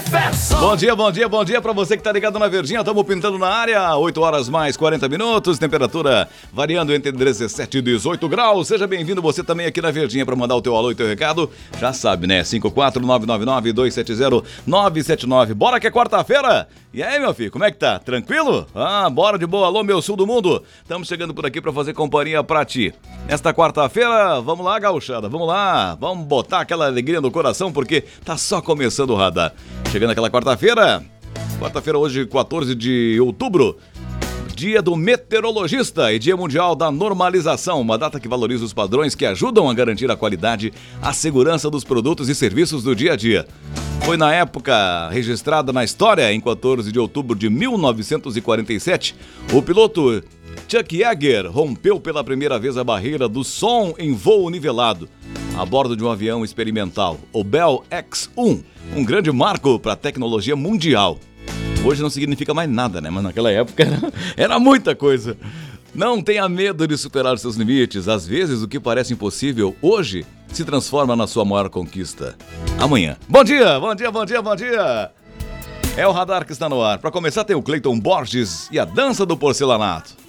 Jefferson. Bom dia pra você que tá ligado na Verdinha. Tamo pintando na área, 8 horas mais 40 minutos, temperatura variando entre 17 e 18 graus. Seja bem-vindo você também aqui na Verdinha pra mandar o teu alô e teu recado. Já sabe, né? 54999-270-979. Bora que é quarta-feira. E aí, meu filho, como é que tá? Tranquilo? Bora de boa. Alô, meu sul do mundo. Estamos chegando por aqui pra fazer companhia pra ti. Nesta quarta-feira, vamos lá, gauchada, vamos lá. Vamos botar aquela alegria no coração porque tá só começando o radar. Chegando aquela quarta-feira hoje, 14 de outubro, dia do meteorologista e dia mundial da normalização, uma data que valoriza os padrões que ajudam a garantir a qualidade, a segurança dos produtos e serviços do dia a dia. Foi na época registrada na história, em 14 de outubro de 1947, o piloto Chuck Yeager rompeu pela primeira vez a barreira do som em voo nivelado, a bordo de um avião experimental, o Bell X-1, um grande marco para a tecnologia mundial. Hoje não significa mais nada, né? Mas naquela época era muita coisa. Não tenha medo de superar os seus limites. Às vezes o que parece impossível hoje se transforma na sua maior conquista amanhã. Bom dia, bom dia, bom dia, bom dia! É o radar que está no ar. Para começar tem o Cleiton Borges e a dança do porcelanato.